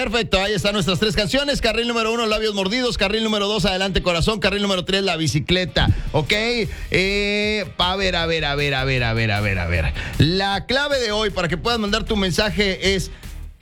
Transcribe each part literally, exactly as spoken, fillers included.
Perfecto, ahí están nuestras tres canciones. Carril número uno, Labios Mordidos. Carril número dos, Adelante Corazón. Carril número tres, La Bicicleta. Ok, eh, a ver, a ver, a ver, a ver, a ver, a ver, a ver. La clave de hoy para que puedas mandar tu mensaje es...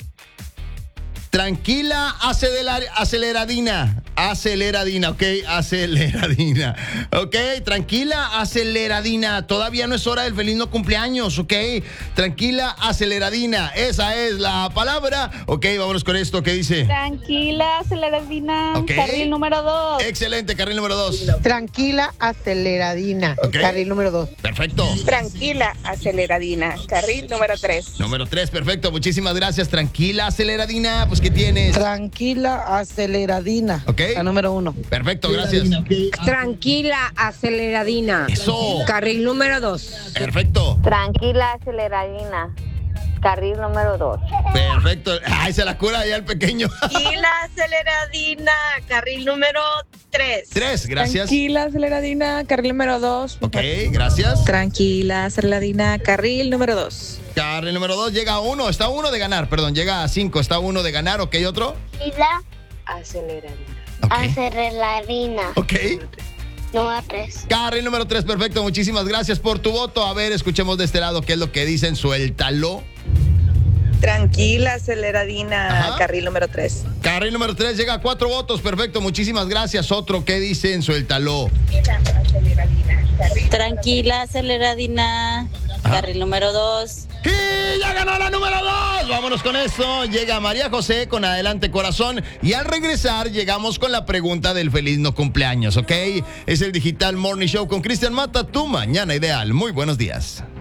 Tranquila, acelerar, aceleradina, aceleradina, ok, aceleradina, ok, tranquila, aceleradina, todavía no es hora del feliz no cumpleaños, ok, tranquila, aceleradina, esa es la palabra, ok, vámonos con esto, ¿qué dice? Tranquila, aceleradina, Ok. carril número dos. Excelente, carril número dos, Tranquila, aceleradina. Ok. Carril número dos. perfecto, Tranquila, aceleradina. Carril número tres. número tres, perfecto, muchísimas gracias, tranquila, aceleradina, pues ¿qué tienes? Tranquila, aceleradina. Ok. La número uno. Perfecto, gracias, Tranquila, aceleradina. eso, Carril número dos. perfecto, Tranquila, aceleradina. Carril número dos. perfecto, ay, se la cura ya el pequeño, Tranquila, aceleradina. Carril número tres. tres, gracias, Tranquila, aceleradina, carril número dos. ok, gracias. Tranquila, aceleradina, carril número dos. Carril número dos llega a uno, está a uno de ganar, perdón, llega a cinco, está a uno de ganar, ok, otro. Tranquila, Aceleradina. Ok, aceleradina. ok. Número tres. Carril número tres, perfecto, muchísimas gracias por tu voto. A ver, escuchemos de este lado qué es lo que dicen, suéltalo. Tranquila, aceleradina. Ajá. Carril número tres. Carril número tres llega a cuatro votos, perfecto, muchísimas gracias. Otro, ¿qué dicen? Suéltalo. Tranquila, aceleradina. Carril número dos. ¡Y ya ganó la número dos! Vámonos con esto. Llega María José con Adelante Corazón. Y al regresar llegamos con la pregunta del feliz no cumpleaños, ¿ok? Es el Digital Morning Show con Cristian Mata, tu mañana ideal. Muy buenos días.